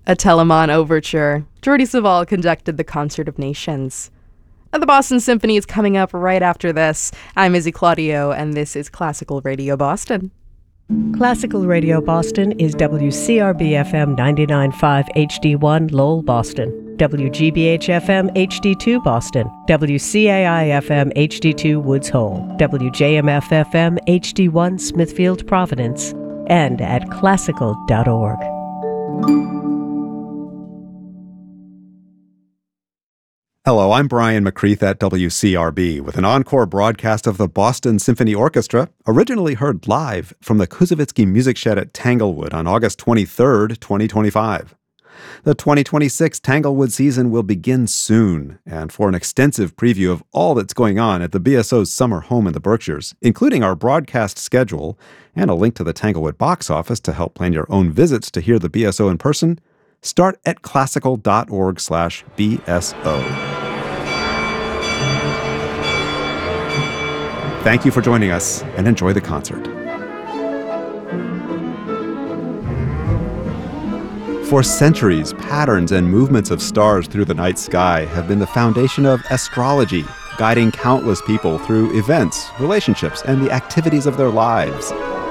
A Telemann overture. Jordi Savall conducted the Concert of Nations. And the Boston Symphony is coming up right after this. I'm Izzy Claudio, and this is Classical Radio Boston. Classical Radio Boston is WCRB-FM 99.5 HD1 Lowell, Boston, WGBH-FM HD2 Boston, WCAI-FM HD2 Woods Hole, WJMF-FM HD1 Smithfield, Providence, and at classical.org. Hello, I'm Brian McCreath at WCRB with an encore broadcast of the Boston Symphony Orchestra, originally heard live from the Kuzovitsky Music Shed at Tanglewood on August 23rd, 2025. The 2026 Tanglewood season will begin soon, and for an extensive preview of all that's going on at the BSO's summer home in the Berkshires, including our broadcast schedule and a link to the Tanglewood box office to help plan your own visits to hear the BSO in person, start at classical.org/BSO. Thank you for joining us, and enjoy the concert. For centuries, patterns and movements of stars through the night sky have been the foundation of astrology, guiding countless people through events, relationships, and the activities of their lives.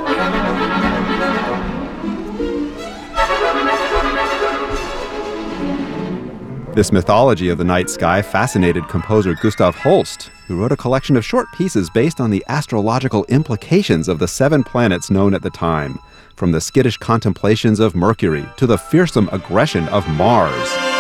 This mythology of the night sky fascinated composer Gustav Holst, who wrote a collection of short pieces based on the astrological implications of the 7 planets known at the time, from the skittish contemplations of Mercury to the fearsome aggression of Mars.